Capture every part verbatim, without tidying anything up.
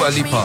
Dua Lipa.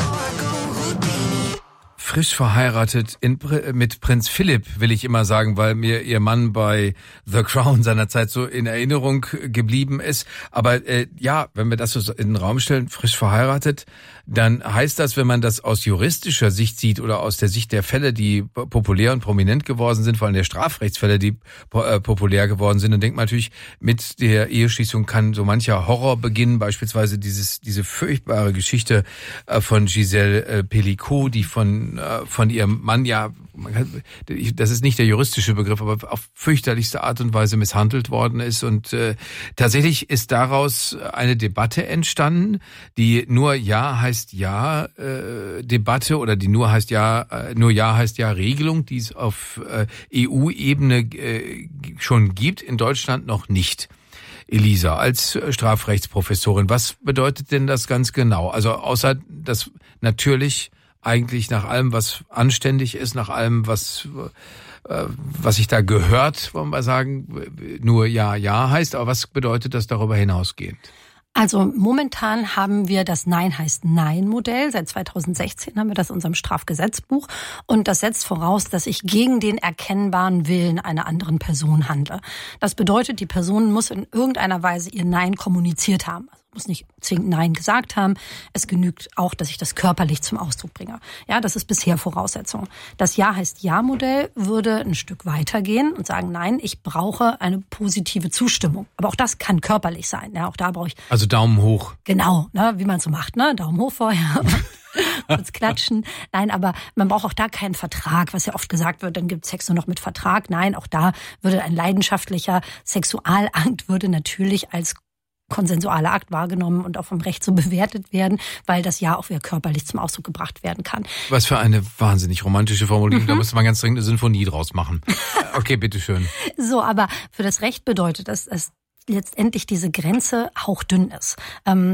Frisch verheiratet in, mit Prinz Philipp, will ich immer sagen, weil mir ihr Mann bei The Crown seinerzeit so in Erinnerung geblieben ist. Aber äh, ja, wenn wir das so in den Raum stellen, frisch verheiratet, dann heißt das, wenn man das aus juristischer Sicht sieht oder aus der Sicht der Fälle, die populär und prominent geworden sind, vor allem der Strafrechtsfälle, die äh, populär geworden sind, dann denkt man natürlich, mit der Eheschließung kann so mancher Horror beginnen, beispielsweise dieses diese furchtbare Geschichte äh, von Gisèle äh, Pelicot, die von von ihrem Mann, ja, man kann, das ist nicht der juristische Begriff, aber auf fürchterlichste Art und Weise misshandelt worden ist. Und äh, tatsächlich ist daraus eine Debatte entstanden, die nur Ja heißt Ja äh, Debatte oder die nur heißt Ja, äh, nur Ja heißt Ja Regelung, die es auf äh, E U-Ebene äh, schon gibt, in Deutschland noch nicht. Elisa, als Strafrechtsprofessorin, was bedeutet denn das ganz genau? Also außer dass natürlich eigentlich nach allem, was anständig ist, nach allem, was äh, was sich da gehört, wollen wir sagen, nur Ja, Ja heißt. Aber was bedeutet das darüber hinausgehend? Also momentan haben wir das Nein heißt Nein-Modell. Seit zweitausendsechzehn haben wir das in unserem Strafgesetzbuch. Und das setzt voraus, dass ich gegen den erkennbaren Willen einer anderen Person handle. Das bedeutet, die Person muss in irgendeiner Weise ihr Nein kommuniziert haben. Also muss nicht zwingend Nein gesagt haben. Es genügt auch, dass ich das körperlich zum Ausdruck bringe. Ja, das ist bisher Voraussetzung. Das Ja heißt Ja-Modell würde ein Stück weitergehen und sagen, nein, ich brauche eine positive Zustimmung. Aber auch das kann körperlich sein. Ja, auch da brauche ich... Also Daumen hoch. Genau, ne, wie man so macht, ne? Daumen hoch vorher. Kurz klatschen. Nein, aber man braucht auch da keinen Vertrag, was ja oft gesagt wird, dann gibt Sex nur noch mit Vertrag. Nein, auch da würde ein leidenschaftlicher Sexualakt würde natürlich als konsensualer Akt wahrgenommen und auch vom Recht so bewertet werden, weil das Ja auch wieder körperlich zum Ausdruck gebracht werden kann. Was für eine wahnsinnig romantische Formulierung, mhm. Da müsste man ganz dringend eine Sinfonie draus machen. Okay, bitteschön. So, aber für das Recht bedeutet das, dass letztendlich diese Grenze hauchdünn ist. Ähm,